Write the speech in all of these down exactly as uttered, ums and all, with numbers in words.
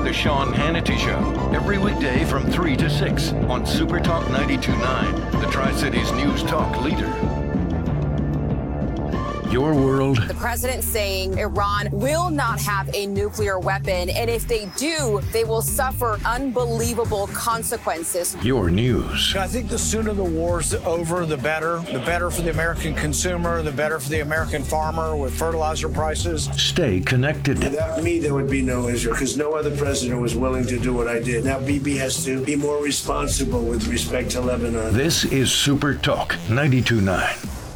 The Sean Hannity Show, every weekday from three to six on Super Talk ninety-two point nine, the Tri-Cities News Talk leader. Your world. The president saying Iran will not have a nuclear weapon, and if they do, they will suffer unbelievable consequences. Your news. I think the sooner the war's over, the better. The better for the American consumer, the better for the American farmer with fertilizer prices. Stay connected. Without me, there would be no Israel, because no other president was willing to do what I did. Now Bibi has to be more responsible with respect to Lebanon. This is Super Talk ninety-two point nine.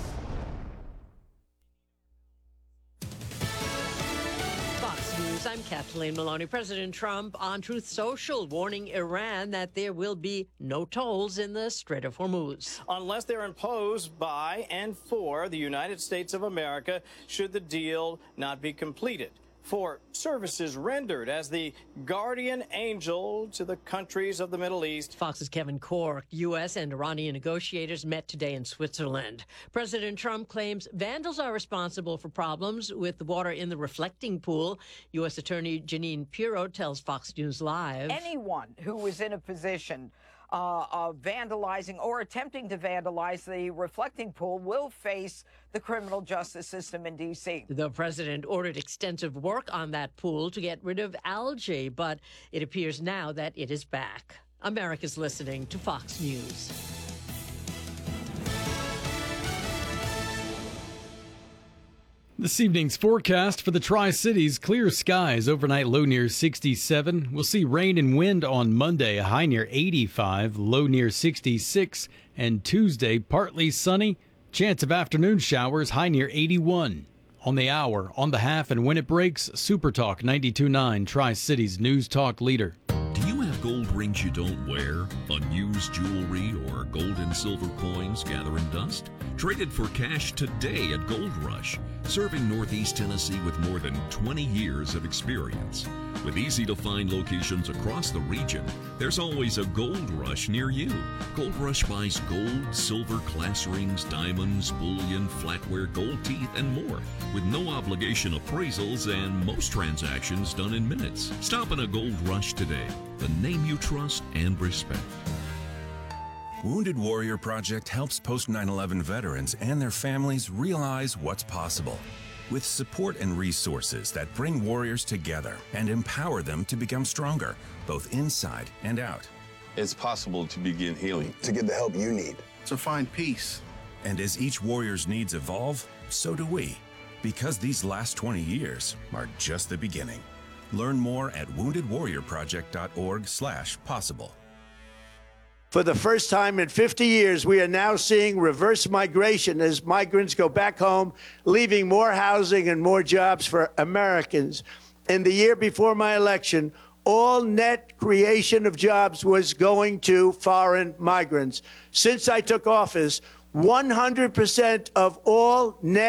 I'm Kathleen Maloney. President Trump on Truth Social warning Iran that there will be no tolls in the Strait of Hormuz. Unless they're imposed by and for the United States of America, should the deal not be completed. For services rendered as the guardian angel to the countries of the Middle East. Fox's Kevin Corke. U S and Iranian negotiators met today in Switzerland. President Trump claims vandals are responsible for problems with the water in the reflecting pool. U S Attorney Jeanine Pirro tells Fox News Live. Anyone who was in a position Uh, of vandalizing or attempting to vandalize the reflecting pool will face the criminal justice system in D C. The president ordered extensive work on that pool to get rid of algae, but it appears now that it is back. America's listening to Fox News. This evening's forecast for the Tri-Cities: clear skies, overnight low near sixty-seven. We'll see rain and wind on Monday, a high near eighty-five, low near sixty-six. And Tuesday, partly sunny, chance of afternoon showers, high near eighty-one. On the hour, on the half, and when it breaks, Super Talk ninety-two point nine, Tri-Cities News Talk leader. Do you have gold rings you don't wear, unused jewelry, or gold and silver coins gathering dust? Trade it for cash today at Gold Rush, serving Northeast Tennessee with more than twenty years of experience. With easy-to-find locations across the region, there's always a Gold Rush near you. Gold Rush buys gold, silver, class rings, diamonds, bullion, flatware, gold teeth, and more, with no obligation appraisals and most transactions done in minutes. Stop in a Gold Rush today, the name you trust and respect. Wounded Warrior Project helps post nine eleven veterans and their families realize what's possible. With support and resources that bring warriors together and empower them to become stronger, both inside and out. It's possible to begin healing. To get the help you need. To find peace. And as each warrior's needs evolve, so do we. Because these last twenty years are just the beginning. Learn more at wounded warrior project dot org slash possible. For the first time in fifty years, we are now seeing reverse migration as migrants go back home, leaving more housing and more jobs for Americans. In the year before my election, all net creation of jobs was going to foreign migrants. Since I took office, one hundred percent of all net